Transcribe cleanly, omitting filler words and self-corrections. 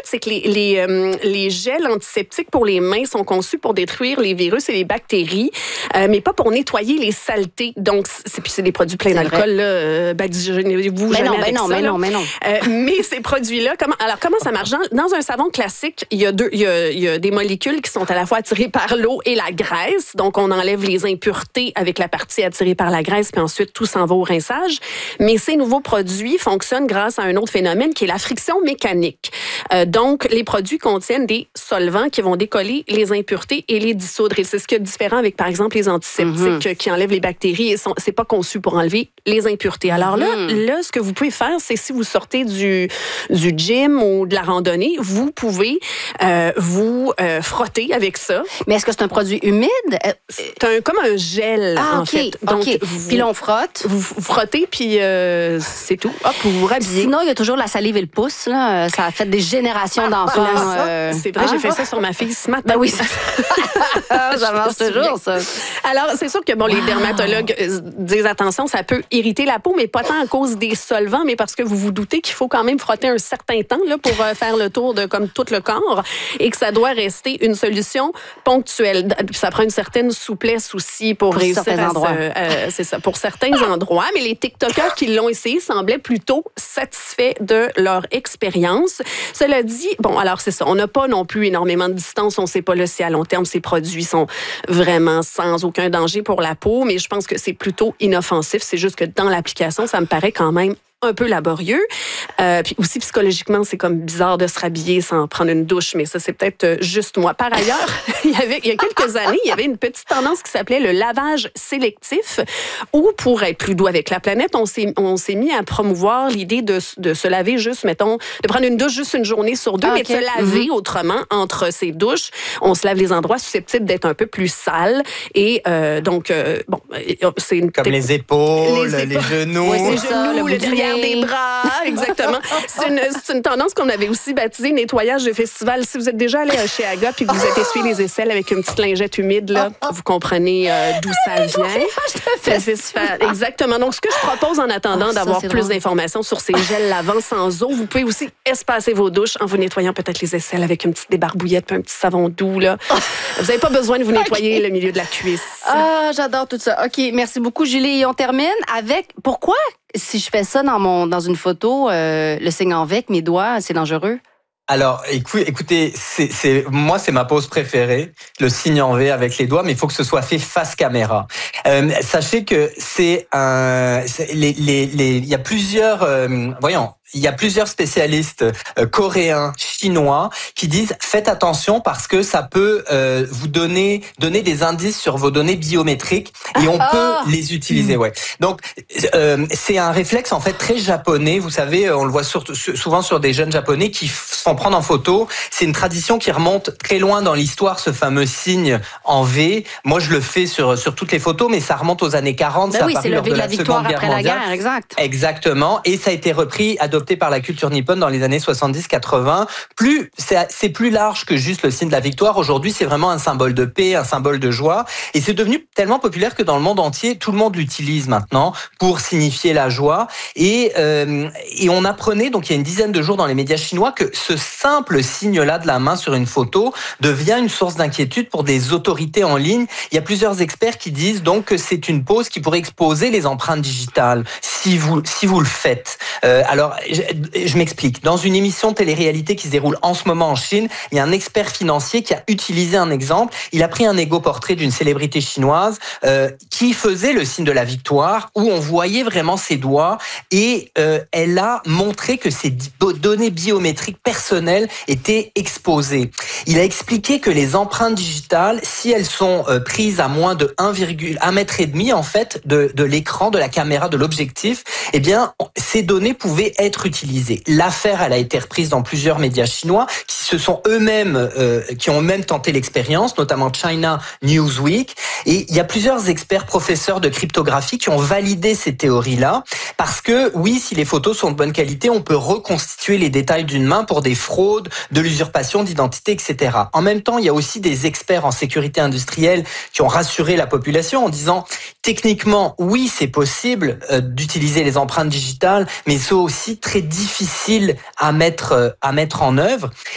c'est que les gels antiseptiques pour les mains sont conçus pour détruire les virus et les bactéries, mais pas pour nettoyer les saletés. Donc, c'est des produits pleins d'alcool, là. Badigeonnez-vous jamais avec ça. Mais non. Mais ces produits-là, comment ça marche? Dans un savon classique, il y a des molécules qui sont à la fois attirées par l'eau et la graisse. Donc, on enlève les impuretés avec la partie attirée par la graisse, puis ensuite, tout s'en va au rinçage. Mais ces nouveaux produits fonctionnent grâce à un autre phénomène qui est la friction mécanique. Donc, les produits contiennent des solvants qui vont décoller les impuretés et les dissoudre. Et c'est ce qui est différent avec, par exemple, les antiseptiques qui enlèvent les bactéries. C'est pas conçu pour enlever les impuretés. Alors là, ce que vous pouvez faire, c'est si vous sortez du gym ou de la randonnée, vous pouvez vous frotter avec ça. Mais est-ce que c'est un produit humide? C'est comme un gel, en fait. Donc, puis là, on frotte. Vous frottez, puis c'est tout. Hop, vous vous rhabillez. Sinon, il y a toujours la salive et le pouce. Là. Ça a fait des générations d'enfants. C'est vrai, j'ai fait ça sur ma fille ce matin. Ben oui, ça marche toujours, ça. Alors, c'est sûr que les dermatologues disent attention, ça peut irriter la peau, mais pas tant à cause des solvants, mais parce que vous vous doutez qu'il faut quand même frotter un certain temps là, pour faire le tour de comme tout le corps et que ça doit rester une solution ponctuelle. Ça prend une certaine souplesse aussi pour réussir certains endroits. C'est ça, pour certains endroits. Mais les TikTokers qui l'ont essayé semblaient plutôt satisfaits de leur expérience. Cela dit, alors c'est ça, on n'a pas non plus énormément de distance. On ne sait pas là, si à long terme, ces produits sont vraiment sans aucun danger pour la peau, mais je pense que c'est plutôt inoffensif. C'est juste que dans l'application, ça me paraît quand même un peu laborieux. Puis aussi, psychologiquement, c'est comme bizarre de se rhabiller sans prendre une douche, mais ça, c'est peut-être juste moi. Par ailleurs, il y a quelques années, il y avait une petite tendance qui s'appelait le lavage sélectif, où pour être plus doux avec la planète, on s'est mis à promouvoir l'idée de se laver juste, mettons, de prendre une douche juste une journée sur deux, mais de se laver autrement entre ces douches. On se lave les endroits susceptibles d'être un peu plus sales. Et donc, c'est une... Comme les épaules, les genoux. Ouais, les genoux, le derrière des bras, exactement. C'est une tendance qu'on avait aussi baptisée nettoyage de festival. Si vous êtes déjà allé chez Aga puis que vous êtes essuyé les aisselles avec une petite lingette humide, là, vous comprenez d'où ça vient. Exactement. Donc, ce que je propose en attendant d'avoir plus d'informations sur ces gels lavants sans eau, vous pouvez aussi espacer vos douches en vous nettoyant peut-être les aisselles avec une petite débarbouillette puis un petit savon doux. Là. Vous n'avez pas besoin de vous nettoyer le milieu de la cuisse. Ah, j'adore tout ça. OK, merci beaucoup, Julie. Et on termine avec... Pourquoi, si je fais ça dans une photo, le signe en V avec mes doigts, c'est dangereux? Alors, écoutez, moi, c'est ma pose préférée, le signe en V avec les doigts, mais il faut que ce soit fait face caméra. Sachez que il y a plusieurs, il y a plusieurs spécialistes coréens, chinois qui disent faites attention parce que ça peut vous donner des indices sur vos données biométriques et on peut les utiliser. Ouais. Donc c'est un réflexe en fait très japonais. Vous savez, on le voit souvent sur des jeunes japonais qui se font prendre en photo. C'est une tradition qui remonte très loin dans l'histoire, ce fameux signe en V. Moi, je le fais sur toutes les photos, mais ça remonte aux années 40. Ben oui, c'est le V de la victoire après la guerre, exact. Exactement. Et ça a été repris, adopté par la culture nippone dans les années 70-80. C'est plus large que juste le signe de la victoire. Aujourd'hui, c'est vraiment un symbole de paix, un symbole de joie. Et c'est devenu tellement populaire que dans le monde entier, tout le monde l'utilise maintenant pour signifier la joie. Et on apprenait, donc il y a une dizaine de jours dans les médias chinois, que ce simple signe-là de la main sur une photo devient une source d'inquiétude pour des autorités en ligne. Il y a plusieurs experts qui disent donc que c'est une pose qui pourrait exposer les empreintes digitales si vous le faites. Alors, je m'explique. Dans une émission de télé-réalité qui se déroule en ce moment en Chine, il y a un expert financier qui a utilisé un exemple. Il a pris un égo-portrait d'une célébrité chinoise qui faisait le signe de la victoire, où on voyait vraiment ses doigts, et elle a montré que ses données biométriques personnelles étaient exposées. Il a expliqué que les empreintes digitales, si elles sont prises à moins de 1,1 mètre et demi en fait de l'écran, de la caméra, de l'objectif, eh bien ces données pouvaient être utilisées. L'affaire, elle a été reprise dans plusieurs médias chinois qui ont eux-mêmes tenté l'expérience, notamment China Newsweek. Et il y a plusieurs experts professeurs de cryptographie qui ont validé ces théories-là, parce que oui, si les photos sont de bonne qualité, on peut reconstituer les détails d'une main pour des fraudes, de l'usurpation d'identité, etc. En même temps, il y a aussi des experts en sécurité industrielle qui ont rassuré la population en disant techniquement, oui, c'est possible d'utiliser les empreintes digitales, mais c'est aussi très difficile à mettre en œuvre.